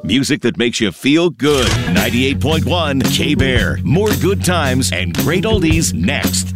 Music that makes you feel good. 98.1 K-Bear. More good times and great oldies next.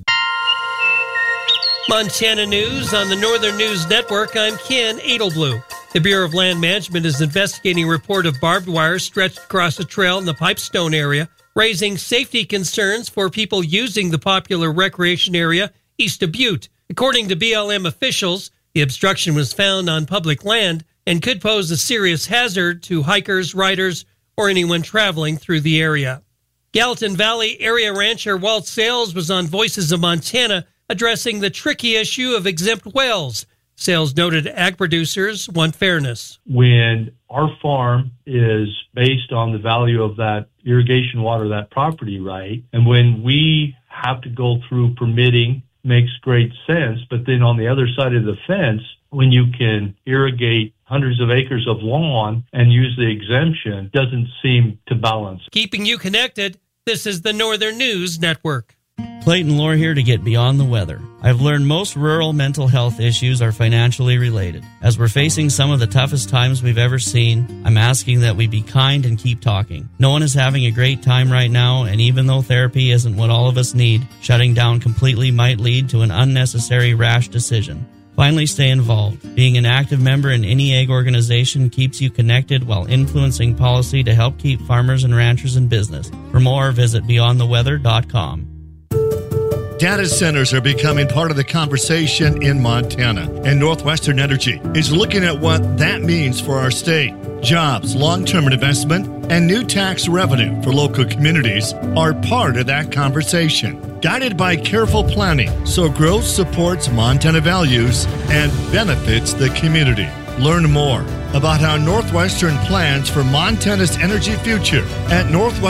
Montana News on the Northern News Network. I'm Ken Edelblue. The Bureau of Land Management is investigating a report of barbed wire stretched across a trail in the Pipestone area, raising safety concerns for people using the popular recreation area east of Butte. According to BLM officials, the obstruction was found on public land and could pose a serious hazard to hikers, riders, or anyone traveling through the area. Gallatin Valley area rancher Walt Sales was on Voices of Montana addressing the tricky issue of exempt wells. Sales noted ag producers want fairness. When our farm is based on the value of that irrigation water, that property right, and when we have to go through permitting, makes great sense. But then on the other side of the fence, when you can irrigate hundreds of acres of lawn and use the exemption, doesn't seem to balance. Keeping you connected, this is the Northern News Network. Clayton Lohr here to get beyond the weather. I've learned most rural mental health issues are financially related. As we're facing some of the toughest times we've ever seen, I'm asking that we be kind and keep talking. No one is having a great time right now, and even though therapy isn't what all of us need, shutting down completely might lead to an unnecessary rash decision. Finally, stay involved. Being an active member in any ag organization keeps you connected while influencing policy to help keep farmers and ranchers in business. For more, visit beyondtheweather.com. Data centers are becoming part of the conversation in Montana, and Northwestern Energy is looking at what that means for our state. Jobs, long-term investment, and new tax revenue for local communities are part of that conversation. Guided by careful planning, so growth supports Montana values and benefits the community. Learn more about how Northwestern plans for Montana's energy future at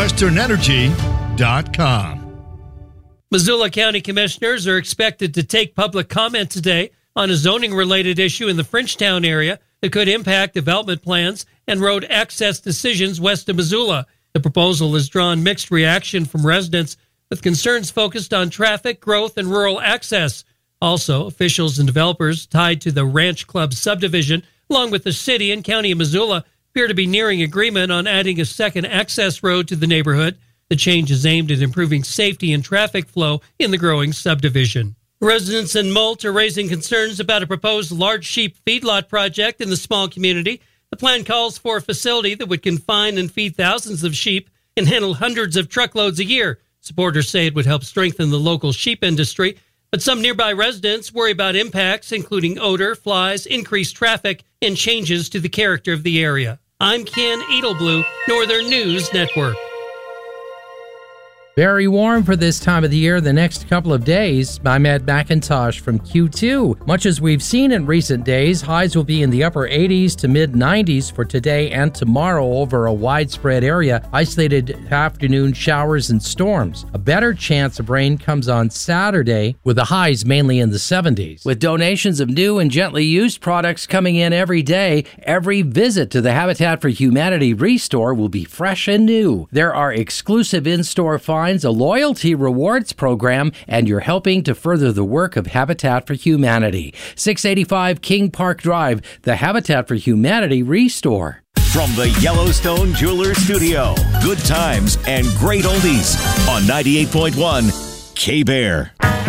northwesternenergy.com. Missoula County Commissioners are expected to take public comment today on a zoning-related issue in the Frenchtown area that could impact development plans and road access decisions west of Missoula. The proposal has drawn mixed reaction from residents, with concerns focused on traffic, growth, and rural access. Also, officials and developers tied to the Ranch Club subdivision, along with the city and county of Missoula, appear to be nearing agreement on adding a second access road to the neighborhood. The change is aimed at improving safety and traffic flow in the growing subdivision. Residents in Molt are raising concerns about a proposed large sheep feedlot project in the small community. The plan calls for a facility that would confine and feed thousands of sheep and handle hundreds of truckloads a year. Supporters say it would help strengthen the local sheep industry, but some nearby residents worry about impacts, including odor, flies, increased traffic, and changes to the character of the area. I'm Ken Edelblue, Northern News Network. Very warm for this time of the year the next couple of days. I'm Ed McIntosh from Q2. Much as we've seen in recent days, highs will be in the upper 80s to mid 90s for today and tomorrow over a widespread area. Isolated afternoon showers and storms. A better chance of rain comes on Saturday with the highs mainly in the 70s. With donations of new and gently used products coming in every day, every visit to the Habitat for Humanity Restore will be fresh and new. There are exclusive in-store finds, a loyalty rewards program, and you're helping to further the work of Habitat for Humanity. 685 King Park Drive, the Habitat for Humanity Restore. From the Yellowstone Jewelers Studio, good times and great oldies on 98.1 K-Bear.